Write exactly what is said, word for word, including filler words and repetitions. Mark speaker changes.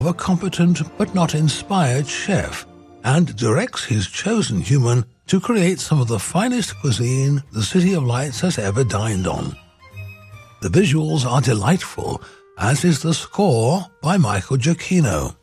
Speaker 1: of a competent but not inspired chef and directs his chosen human to create some of the finest cuisine the City of Lights has ever dined on. The visuals are delightful, as is the score by Michael Giacchino.